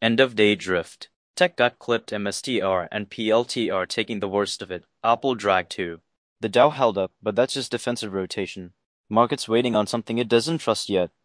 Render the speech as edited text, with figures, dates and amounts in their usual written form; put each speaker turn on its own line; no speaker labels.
End of day drift. Tech got clipped MSTR and PLTR taking the worst of it. Apple dragged too. The Dow held up, but that's just defensive rotation. Market's waiting on something it doesn't trust yet.